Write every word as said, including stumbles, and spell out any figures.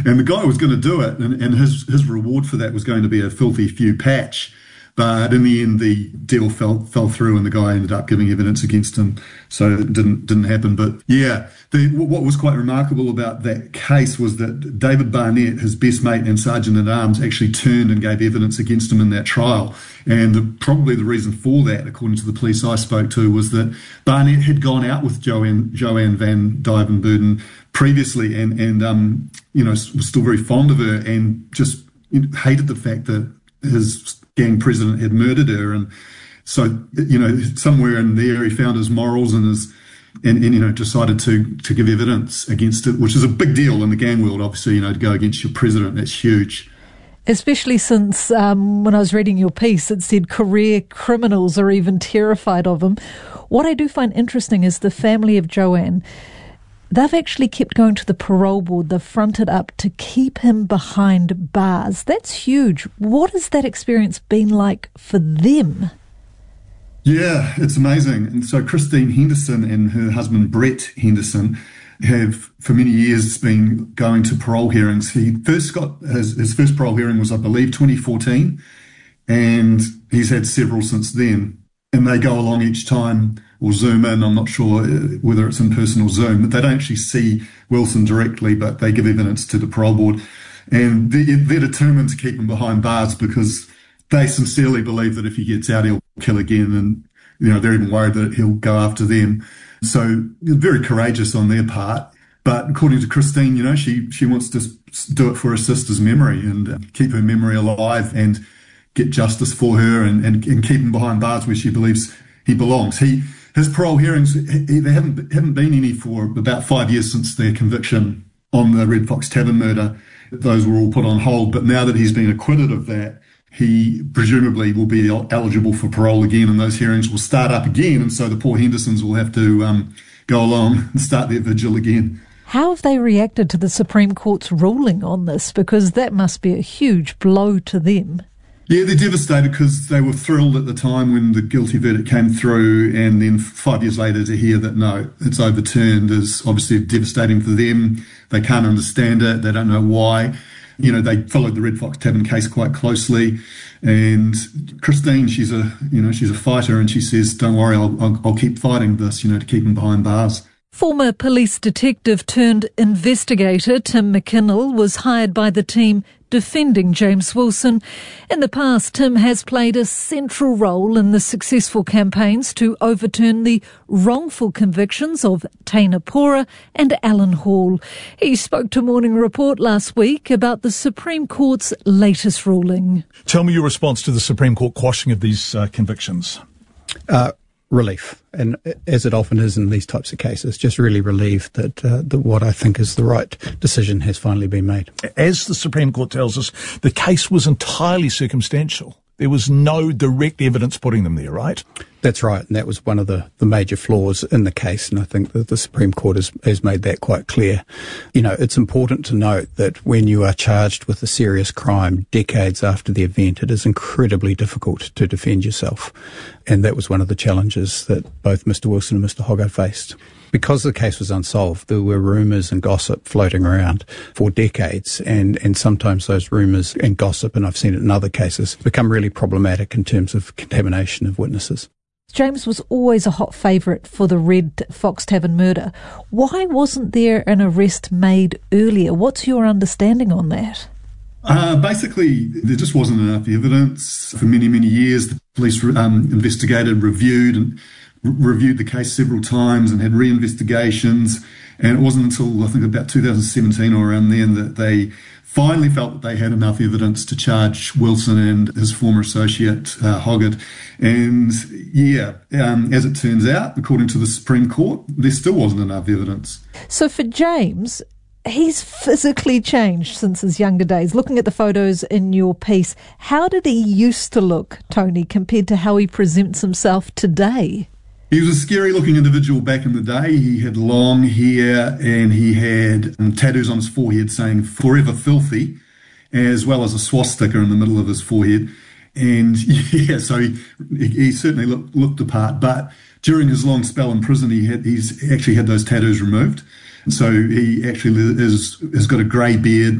And the guy was going to do it, and, and his, his reward for that was going to be a filthy few patch. But in the end, the deal fell fell through, and the guy ended up giving evidence against him, so it didn't didn't happen. But yeah, the, what was quite remarkable about that case was that David Barnett, his best mate and sergeant at arms, actually turned and gave evidence against him in that trial. And the, probably the reason for that, according to the police I spoke to, was that Barnett had gone out with Joanne Joanne van Duijvenbode previously, and and um you know was still very fond of her, and just you know, hated the fact that his gang president had murdered her. And so, you know, somewhere in there he found his morals and his, and, and you know, decided to to give evidence against it, which is a big deal in the gang world, obviously, you know, to go against your president. That's huge. Especially since um, when I was reading your piece, it said career criminals are even terrified of him. What I do find interesting is the family of Joanne. They've actually kept going to the parole board. They've fronted up to keep him behind bars. That's huge. What has that experience been like for them? Yeah, it's amazing. And so Christine Henderson and her husband Brett Henderson have for many years been going to parole hearings. He first got his, his first parole hearing was, I believe, twenty fourteen, and he's had several since then. And they go along each time, or Zoom in, I'm not sure whether it's in person or Zoom, but they don't actually see Wilson directly, but they give evidence to the parole board. And they're, they're determined to keep him behind bars because they sincerely believe that if he gets out, he'll kill again. And, you know, they're even worried that he'll go after them. So very courageous on their part. But according to Christine, you know, she, she wants to do it for her sister's memory and keep her memory alive and get justice for her, and, and, and keep him behind bars where she believes he belongs. He His parole hearings, he, there haven't, haven't been any for about five years since their conviction on the Red Fox Tavern murder. Those were all put on hold. But now that he's been acquitted of that, he presumably will be eligible for parole again, and those hearings will start up again. And so the poor Hendersons will have to um, go along and start their vigil again. How have they reacted to the Supreme Court's ruling on this? Because that must be a huge blow to them. Yeah, they're devastated because they were thrilled at the time when the guilty verdict came through, and then five years later to hear that, no, it's overturned is obviously devastating for them. They can't understand it. They don't know why. You know, they followed the Red Fox Tavern case quite closely. And Christine, she's a, you know, she's a fighter, and she says, don't worry, I'll, I'll, I'll keep fighting this, you know, to keep them behind bars. Former police detective turned investigator Tim McKinnell was hired by the team defending James Wilson. In the past, Tim has played a central role in the successful campaigns to overturn the wrongful convictions of Teina Pora and Alan Hall. He spoke to Morning Report last week about the Supreme Court's latest ruling. Tell me your response to the Supreme Court quashing of these uh, convictions. Uh, relief, and as it often is in these types of cases, just really relieved that, uh, that what I think is the right decision has finally been made. As the Supreme Court tells us, the case was entirely circumstantial. There was no direct evidence putting them there, right? That's right, and that was one of the, the major flaws in the case, and I think that the Supreme Court has, has made that quite clear. You know, it's important to note that when you are charged with a serious crime decades after the event, it is incredibly difficult to defend yourself, and that was one of the challenges that both Mister Wilson and Mister Hoggard faced. Because the case was unsolved, there were rumours and gossip floating around for decades, and, and sometimes those rumours and gossip, and I've seen it in other cases, become really problematic in terms of contamination of witnesses. James was always a hot favourite for the Red Fox Tavern murder. Why wasn't there an arrest made earlier? What's your understanding on that? Uh, basically, there just wasn't enough evidence. For many, many years, the police um, investigated, reviewed, and reviewed the case several times and had re-investigations, and it wasn't until I think about two thousand seventeen or around then that they finally felt that they had enough evidence to charge Wilson and his former associate uh, Hoggard. And yeah, um, as it turns out, according to the Supreme Court, there still wasn't enough evidence. So for James, he's physically changed since his younger days. Looking at the photos in your piece, how did he used to look, Tony, compared to how he presents himself today? He was a scary-looking individual back in the day. He had long hair and he had um, tattoos on his forehead saying "Forever Filthy," as well as a swastika in the middle of his forehead. And yeah, so he, he certainly looked, looked the part. But during his long spell in prison, he had he's actually had those tattoos removed. So he actually is has got a grey beard,